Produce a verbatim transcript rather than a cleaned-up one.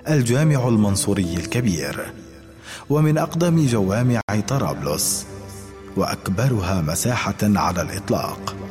الجامع المنصوري الكبير، ومن أقدم جوامع طرابلس وأكبرها مساحة على الإطلاق.